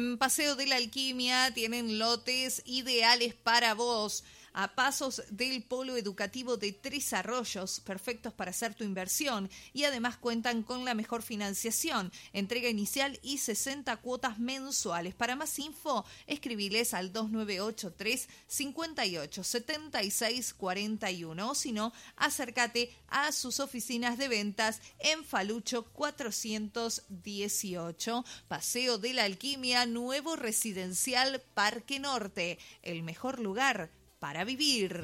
En Paseo de la Alquimia tienen lotes ideales para vos, a pasos del polo educativo de Tres Arroyos, perfectos para hacer tu inversión, y además cuentan con la mejor financiación, entrega inicial y 60 cuotas mensuales. Para más info, escribiles al 2983 58 76 41, o si no, acércate a sus oficinas de ventas en Falucho 418. Paseo de la Alquimia, nuevo residencial Parque Norte, el mejor lugar para vivir.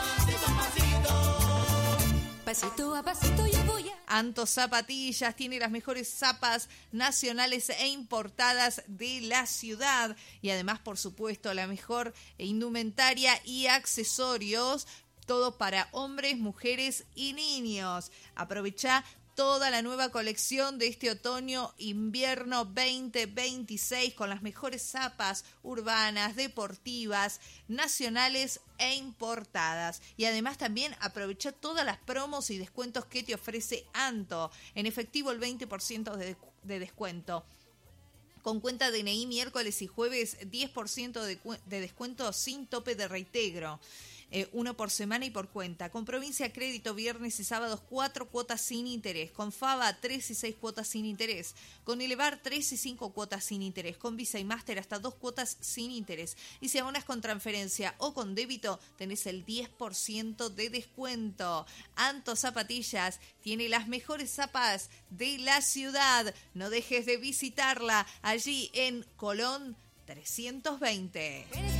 Pasito a pasito yo voy a... Anto Zapatillas tiene las mejores zapas nacionales e importadas de la ciudad, y además, por supuesto, la mejor indumentaria y accesorios, todo para hombres, mujeres y niños. Aprovecha toda la nueva colección de este otoño-invierno 2026 con las mejores zapas urbanas, deportivas, nacionales e importadas. Y además también aprovecha todas las promos y descuentos que te ofrece Anto. En efectivo, el 20% de descuento. Con cuenta DNI miércoles y jueves, 10% de descuento sin tope de reintegro. Uno por semana y por cuenta. Con Provincia Crédito, viernes y sábados, 4 cuotas sin interés. Con Fava, 3 y 6 cuotas sin interés. Con Elevar, 3 y 5 cuotas sin interés. Con Visa y Master, hasta 2 cuotas sin interés. Y si abonas con transferencia o con débito, tenés el 10% de descuento. Anto Zapatillas tiene las mejores zapas de la ciudad. No dejes de visitarla allí en Colón 320.